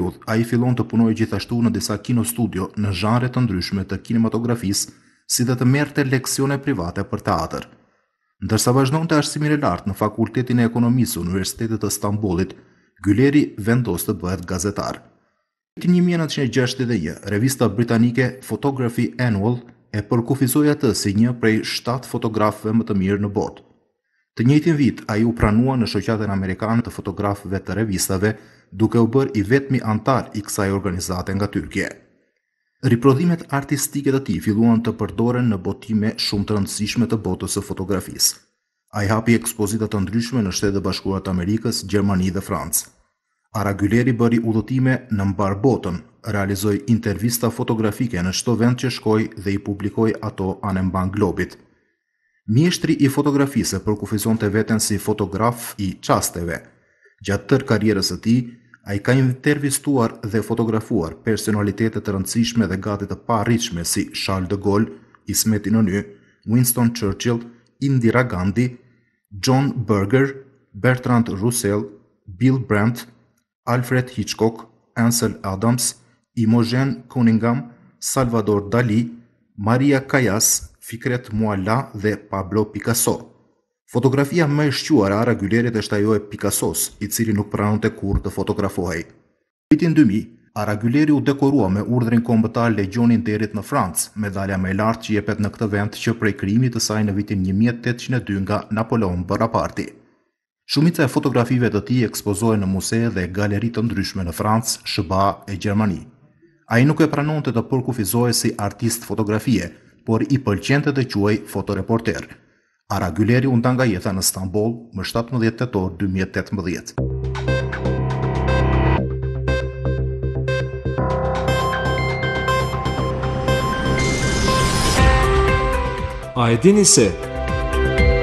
periudhë, ai fillon të punojë gjithashtu në disa kinostudio në zhanre të ndryshme të kinematografisë, si dhe të merrte leksione private për teatr. Ndërsa vazhdonte arsimin e lartë në Fakultetin e Ekonomisë Universitetit të Stambollit, Gyleri vendos të bëhet gazetar. Në vitin 1961, revista britanike Photography Annual e përkufizoi atë si një prej 7 fotografëve më të mirë në botë. Të njëjtin vit, ai u pranua në shoqatën amerikane të fotografëve të revistave, duke u bërë i vetmi antar i kësaj organizate nga Tyrkia. Riprodhimet artistike të tij filluan të përdoren në botime shumë të rëndësishme të botës së fotografisë. Ai hapi ekspozita të ndryshme në Shtetet e Bashkuara të Amerikës, Gjermani dhe Francë. Ara Gyleri bëri udhëtime në mbar botën, realizoi intervista fotografike në çdo vend që shkoi dhe i publikoi ato anemban globit. Mjeshtri i fotografisë përkufizonte veten si fotograf i çasteve. Gjatë tërë karrierës së tij, ai ka intervistuar dhe fotografuar personalitete të rëndësishme dhe gati të paarritshme si Charles de Gaulle, Ismet Inonu, Winston Churchill, Indira Gandhi, John Berger, Bertrand Russell, Bill Brandt, Alfred Hitchcock, Ansel Adams, Imogen Cunningham, Salvador Dali, Maria Callas, Fikret Mualla dhe Pablo Picasso. Fotografia më e shquar e Ara Gylerit është ajo e Picassos, i cili nuk pranonte kurrë të fotografohej. Në vitin 2000, Ara Gyleri u dekorua me urdhrin kombëtar Legionin Derit në Francë, medalja më e lartë që jepet në këtë vend që prej krijimit të saj në vitin 1802 nga Napoleon Bonaparte. Shumica e fotografive të tij ekspozohen në muze dhe galeri të ndryshme në Francë, SBA e Gjermani. Ai nuk e pranonte të përkufizohej si artist fotografie, por i pëlqente të quhej fotoreporter. Ara Gyleri u nda nga jeta në Stamboll më 17 tetor 2018. A e dini se